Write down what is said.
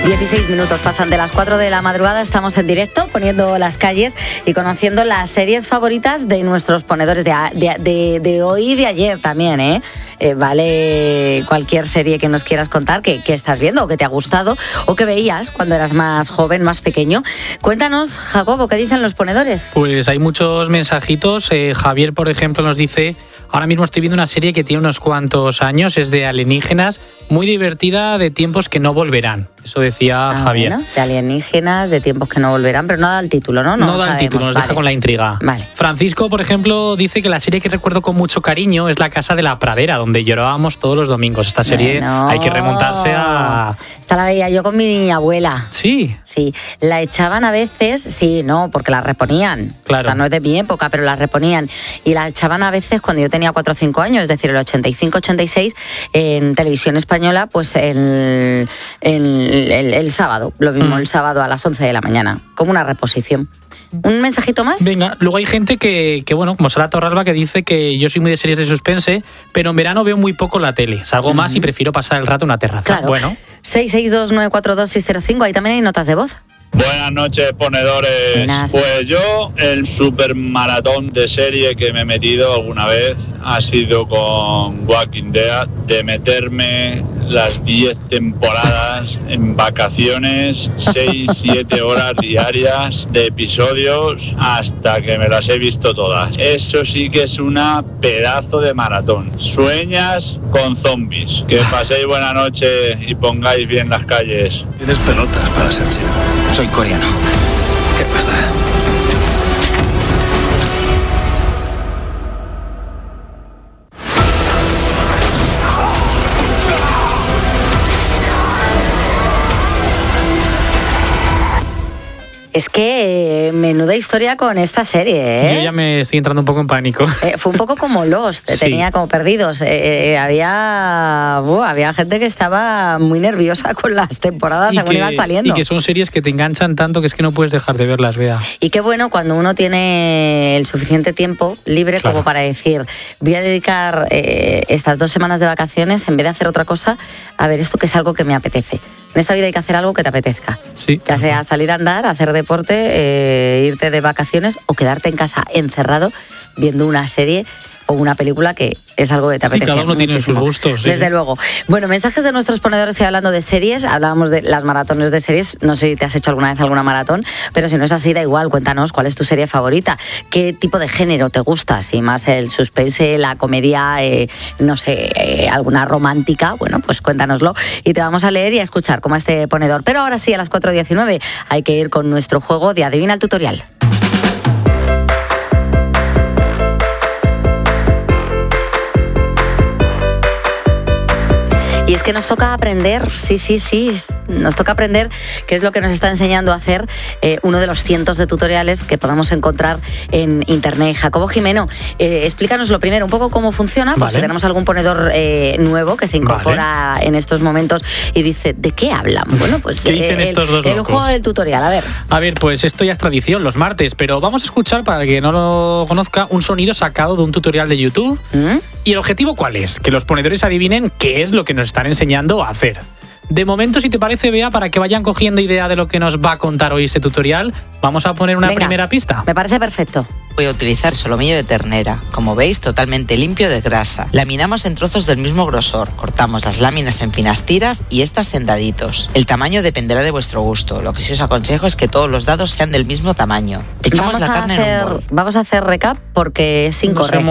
16 minutos pasan de las 4 de la madrugada, estamos en directo poniendo las calles y conociendo las series favoritas de nuestros ponedores de hoy y de ayer también, ¿eh? Vale cualquier serie que nos quieras contar, que estás viendo o que te ha gustado o que veías cuando eras más joven, más pequeño. Cuéntanos, Jacobo, ¿qué dicen los ponedores? Pues hay muchos mensajitos. Javier, por ejemplo, nos dice: ahora mismo estoy viendo una serie que tiene unos cuantos años, es de alienígenas, muy divertida, de tiempos que no volverán. Eso decía Javier. Bueno, de alienígenas, de tiempos que no volverán, pero no da el título, ¿no? No da el título, nos deja con la intriga. Vale. Francisco, por ejemplo, dice que la serie que recuerdo con mucho cariño es La Casa de la Pradera, donde llorábamos todos los domingos. Esta serie hay que remontarse a... Esta la veía yo con mi abuela. ¿Sí? Sí, la echaban a veces, sí, no, porque la reponían. Claro. O sea, no es de mi época, pero la reponían. Y la echaban a veces cuando yo tenía 4 o 5 años, es decir, el 85-86, en televisión española, pues el sábado, lo mismo, el sábado a las 11 de la mañana, como una reposición. ¿Un mensajito más? Venga, luego hay gente que bueno, como Sara Torralba, que dice que yo soy muy de series de suspense, pero en verano veo muy poco la tele. Salgo más y prefiero pasar el rato en una terraza. Claro. Bueno. 662-942-605, ahí también hay notas de voz. Buenas noches, ponedores. Buenas. Pues yo, el super maratón de serie que me he metido alguna vez ha sido con Walking Dead, de meterme las 10 temporadas en vacaciones, 6-7 horas diarias de episodios hasta que me las he visto todas. Eso sí que es una pedazo de maratón. Sueñas con zombies. Que paséis buena noche y pongáis bien las calles. Tienes pelotas para ser chino. Soy coreano. ¿Qué pasa? Es que menuda historia con esta serie, ¿eh? Yo ya me estoy entrando un poco en pánico. Fue un poco como Lost, Sí. tenía como perdidos. Había gente que estaba muy nerviosa con las temporadas según iban saliendo. Y que son series que te enganchan tanto que es que no puedes dejar de verlas, Bea. Y qué bueno cuando uno tiene el suficiente tiempo libre, Claro, como para decir, voy a dedicar estas 2 semanas de vacaciones, en vez de hacer otra cosa, a ver esto que es algo que me apetece. En esta vida hay que hacer algo que te apetezca. Sí. Ya sea salir a andar, hacer deporte, irte de vacaciones o quedarte en casa encerrado viendo una serie o una película que es algo que te apetece. Cada uno tiene muchísimo. sus gustos. Sí. Desde luego. Bueno, mensajes de nuestros ponedores y hablando de series, hablábamos de las maratones de series, no sé si te has hecho alguna vez alguna maratón, pero si no es así, da igual, cuéntanos cuál es tu serie favorita, qué tipo de género te gusta, si más el suspense, la comedia, no sé, alguna romántica, bueno, pues cuéntanoslo y te vamos a leer y a escuchar como a este ponedor. Pero ahora sí, a las 4:19 hay que ir con nuestro juego de Adivina el Tutorial. Y es que nos toca aprender, sí, nos toca aprender qué es lo que nos está enseñando a hacer uno de los cientos de tutoriales que podemos encontrar en internet. Jacobo Jimeno, explícanos lo primero, un poco cómo funciona, pues si tenemos algún ponedor nuevo que se incorpora en estos momentos y dice, ¿de qué hablan? Bueno, pues ¿qué dicen estos dos el locos? juego del tutorial, a ver. A ver, pues esto ya es tradición los martes, pero vamos a escuchar, para el que no lo conozca, un sonido sacado de un tutorial de YouTube. ¿Y el objetivo cuál es? Que los ponedores adivinen qué es lo que nos están enseñando a hacer. De momento, si te parece, Bea, para que vayan cogiendo idea de lo que nos va a contar hoy este tutorial, vamos a poner una primera pista. Me parece perfecto. Voy a utilizar solomillo de ternera, como veis, totalmente limpio de grasa. Laminamos en trozos del mismo grosor, cortamos las láminas en finas tiras y estas en daditos. El tamaño dependerá de vuestro gusto, lo que sí os aconsejo es que todos los dados sean del mismo tamaño. Echamos la carne en un bol. Vamos a hacer recap porque es incorrecto.